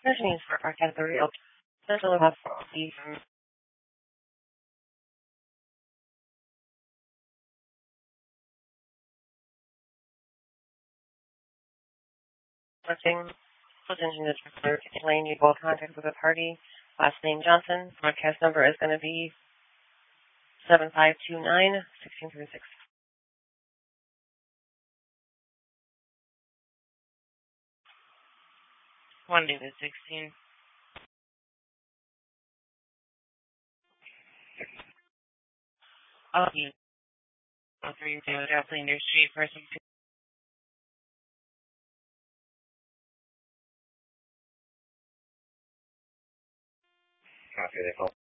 Measurements for our category of special have the selecting potential to explain you will contact with a party. Last name Johnson. Broadcast number is going to be 7529-1636. One David 16. Oh, you. 30 Joplin Street, person. Copy the call.